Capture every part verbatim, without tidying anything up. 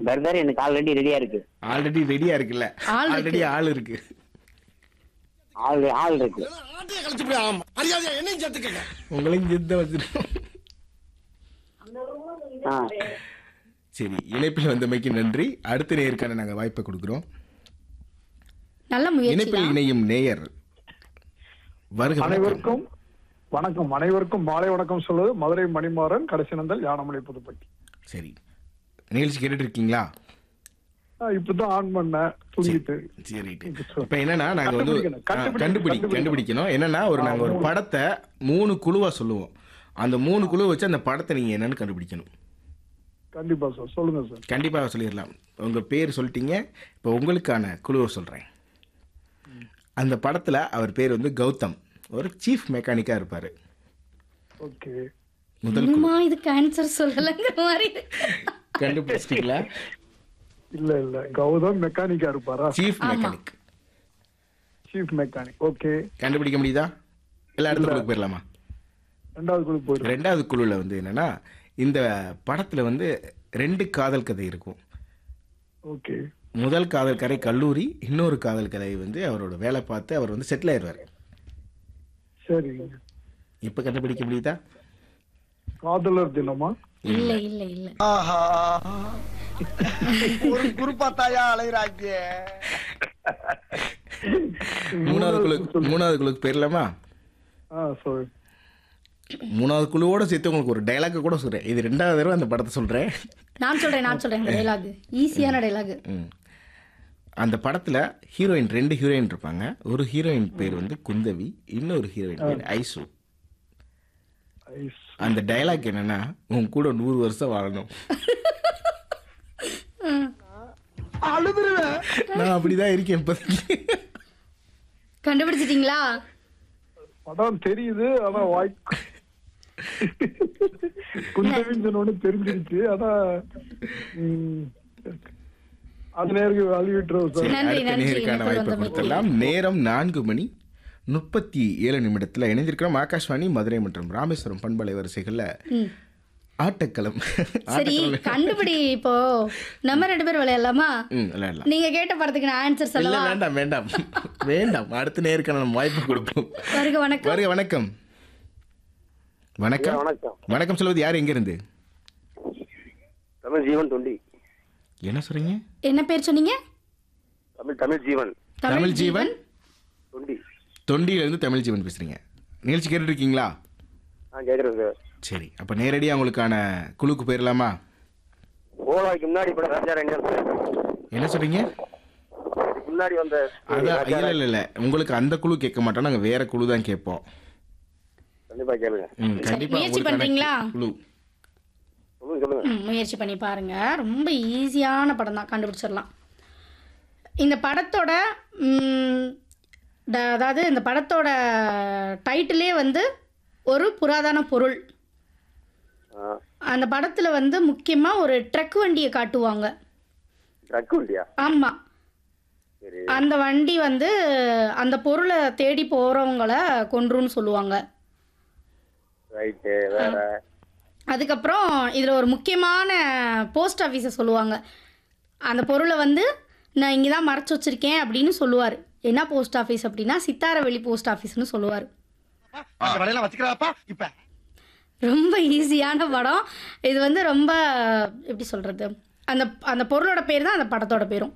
Brother எனக்கு already ரெடியா இருக்கு. ஆல்ரெடி ரெடியா இருக்குல்ல, ஆள் இருக்கு. ஆல்ரெடி ஆள் இருக்கு. ஆள் ஆள் இருக்கு. உங்களையும் சேர்த்து வச்சிருக்கோம். ஆ, சரி, இணைப்பில் வந்தமைக்கு நன்றி. அடுத்த நேயருக்கான நாங்கள் வாய்ப்பை கொடுக்குறோம். நல்ல முயற்சி இணைப்பில் இணையும் நேயர் வருக. வணக்கம். அனைவருக்கும் வணக்கம். அனைவருக்கும் மாலை வணக்கம் சொல்வது மதுரை மணிமாறன், கடைசி நந்தல், யானமலை, புதுப்பட்டி. சரி, நிகழ்ச்சி கேட்டுட்டு இருக்கீங்களா? ஆஹ் இப்பதான் ஆன் பண்ண தூங்கிட்டு. சரி, இப்ப என்னன்னா நாங்க வந்து கண்டுபிடிக்கணும், ஆ, கண்டுபிடிக்கணும், கண்டுபிடி கண்டுபிடிக்கணும். கண்டுபிடிக்கணும். என்னன்னா ஒரு நாங்க ஒரு படத்தை மூணு குழுவா சொல்லுவோம். அந்த மூணு குழுவை வச்சு அந்த படத்தை நீங்க என்னன்னு கண்டுபிடிக்கணும். கண்டிப்பா சார், சொல்லுங்க சார். கண்டிப்பாக சொல்லிடலாம். உங்க பேர் சொல்லிட்டீங்க. இப்போ உங்களுக்கான குழுவை சொல்றேன். அந்த படத்துல அவர் பேர் வந்து கௌதம், ஒரு சீஃப் மெக்கானிக்கா இருப்பாரு. ஓகே. முதல் குழு. இன்னுமா இதுக்கு ஆன்சர் சொல்லலங்கிற மாதிரி கண்டுபிடிச்சிட்டீங்களா? இல்ல இல்ல, கௌதம் மெக்கானிக்கா இருப்பாரா? Chief mechanic. Chief mechanic. Okay. கண்டுபிடிக்க முடியுதா? இல்ல அடுத்த குழுக்கு போயிடலாமா? ரெண்டாவது குழு போயிடும். ரெண்டாவது குழுவில் வந்து என்னன்னா இந்த படத்துல வந்து ரெண்டு காதல் கதை இருக்கும். ஓகே. முதல் காதல் கதை கல்லூரி, இன்னொரு காதல் கதை வந்து அவரோட வேலை பார்த்து அவர் வந்து செட்டில் ஆயிடுவார். சரி. இப்ப கண்டுபிடிக்க முடியுதா? காதலர் தினமா? இல்ல இல்ல இல்ல ஒரு குருப்பாத்தாயா அலைகிறாங்க. மூணாவது குழு மூணாவது குழுக்கு போயிடலாமா? ஆ சார். மூணாவது குழுவோட சேர்த்து உங்களுக்கு ஒரு டைலாக் கூட சொல்றேன். இது ரெண்டாவது தடவை அந்த படத்தை சொல்றேன். நான் சொல்றேன் நான் சொல்றேன் இந்த டைலாக் ஈஸியான டைலாக். ம். அந்த படத்துல ஹீரோயின் ரெண்டு ஹீரோயின் இருப்பாங்க. ஒரு ஹீரோயின் பேர் வந்து குந்தவி, இன்னொரு ஹீரோயின் பேர் ஐசு. ஐஸ். அந்த டைலாக் என்னன்னா, உன் கூட நூறு வருஷம் வாழணும். அழுதுருவேன். நான் அப்படிதான் இருக்கேன் இப்போதைக்கு. கண்டுபிடிச்சிட்டீங்களா? படம் தெரியுது, ஆனா வாய்க்கு குந்தவின்னு சொன்னோன்னு தெரிஞ்சிருச்சு. ஆனா ம், அது நேருக்கு அழிவிட்டுறோம் சார். சரி, நன்றி, அடுத்த நன்றி. நேருக்கான இணைப்பில் வாய்ப்பை வந்தமைக்கு. கொடுத்துடலாம். நேரம் நான்கு மணி முப்பத்தி ஏழு நிமிடத்துல இணைந்திருக்கிறோம். ஆகாஷ்வாணி மதுரை மற்றும் ராமேஸ்வரம் பண்பலை வரிசைகள்ல ம். ஆட்டக்களம். சரி, ஆட்டக்களம். கண்டுபிடி. இப்போ நம்ம ரெண்டு பேரும் விளையாடலாமா? ம், விளையாடலாம். நீங்க கேட்ட படத்துக்கு நான் ஆன்சர் இல்ல சொல்லவா? வேண்டாம் வேண்டாம் வேண்டாம். அடுத்த நேருக்கான நம்ம வாய்ப்பு கொடுப்போம். வருக வணக்கம். வருக வணக்கம். வணக்கம். வணக்கம். வணக்கம் சொல்வது யார், எங்க இருந்து? தமிழ் ஜீவன் தொண்டி. என்ன சொல்றீங்க? என்ன பேர் சொன்னீங்க? தமிழ் தமிழ் ஜீவன் தமிழ் ஜீவன். தொண்டி. தொண்டியில இருந்து தமிழ் ஜீவன் பேசுறீங்க. நிகழ்ச்சி கேட்டுட்டு இருக்கீங்களா? ஆ, கேக்குறேன் சார். சரி, அப்ப நேரடியா உங்களுக்கான குழுக்கு போயிடலாமா? ஓலாய்க்கு முன்னாடி இப்ப ராஜா ரெண்டு என்ன சொல்றீங்க? முன்னாடி வந்த அதான் இல்ல இல்ல இல்ல உங்களுக்கு அந்த குழு கேட்க மாட்டோம், நாங்க வேற குழு தான் கேட்போம். கண்டிப்பா கேளுங்க. ம், கண்டிப்பா முயற்சி உங்களுக்கான பண்றீங்களா? குழு. சொல்லுங்க சொல்லுங்க. ம், முயற்சி பண்ணி பாருங்க. ரொம்ப ஈஸியான படம் தான், கண்டுபிடிச்சிடலாம். இந்த படத்தோட ம், ட- அதாவது இந்த படத்தோட டைட்டிலே வந்து ஒரு புராதன பொருள். ஆ, அந்த படத்தில் வந்து முக்கியமாக ஒரு ட்ரக் வண்டியை காட்டுவாங்க. ட்ரக் வண்டியா? ஆமாம். சரி. அந்த வண்டி வந்து அந்த பொருளை தேடி போகிறவங்கள கொன்றுன்னு சொல்லுவாங்க. ரைட்டு. வேற? அதுக்கப்புறம் இதில் ஒரு முக்கியமான போஸ்ட் ஆஃபீஸை சொல்லுவாங்க. அந்த பொருளை வந்து நான் இங்கே தான் மறைச்சி வச்சுருக்கேன் அப்படின்னு சொல்லுவார். என்ன போஸ்ட் ஆஃபீஸ் அப்படின்னா சித்தாரவெளி போஸ்ட் ஆஃபீஸ்னு சொல்லுவார். அந்த வேலையெல்லாம் வச்சுக்கிறாப்பா இப்ப. ரொம்ப ஈஸியான படம் இது. வந்து ரொம்ப எப்படி சொல்கிறது, அந்த அந்த பொருளோட பேர் தான் அந்த படத்தோட பேரும்.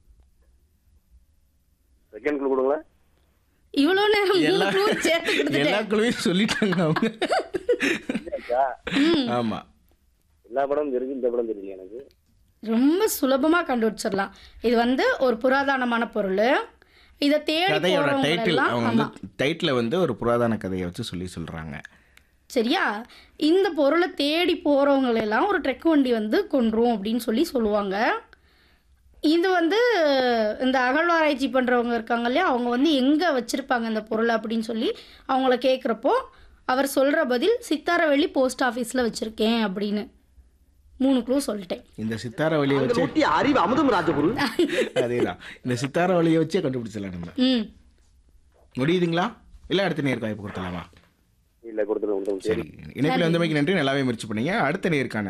செகண்ட் குழு கொடுங்களா? இவ்வளோ நேரம் மூணு எல்லா- clue சேர்த்து எல்லா கொடுத்துட்டேன். குழுவையும் சொல்லிட்டாங்க அவங்க. இல்லையா? ஆமா. எல்லா படமும் தெரியும், இந்த படம் தெரியும் எனக்கு. ரொம்ப சுலபமாக கண்டுபிடிச்சிடலாம். இது வந்து ஒரு புராதனமான பொருள். இதை தேடி கதையோட போகிறவங்க டைட்டில் எல்லாம் அவங்க வந்து ஆமாம் டைட்டில் வந்து ஒரு புராதன கதையை வச்சு சொல்லி சொல்றாங்க. சரியா? இந்த பொருளை தேடி போகிறவங்களெல்லாம் ஒரு ட்ரக் வண்டி வந்து கொன்றும் அப்படின்னு சொல்லி சொல்லுவாங்க. இது வந்து இந்த அகழ்வாராய்ச்சி பண்ணுறவங்க இருக்காங்க இல்லையா, அவங்க வந்து எங்கே வச்சுருப்பாங்க இந்த பொருளை அப்படின்னு சொல்லி அவங்கள கேட்குறப்போ அவர் சொல்கிற பதில் சித்தாரவெளி போஸ்ட் ஆஃபீஸில் வச்சுருக்கேன் அப்படின்னு. மூணு க்ளூ சொல்லிட்டேன். இந்த சித்தார வழியை வச்சு ஒட்டி அறிவு அமுதம் ராஜகுரு. அதேதான், இந்த சித்தார வழியை வச்சே கண்டுபிடிச்சிடலாம் நம்ம. ம் முடியுதுங்களா? இல்லை அடுத்த நேருக்கு வாய்ப்பு கொடுத்தலாமா? இல்ல கொடுத்துருவோம். சரி, இணைப்பில் வந்தமைக்கு நன்றி. நல்லாவே முயற்சி பண்ணீங்க. அடுத்த நேருக்கான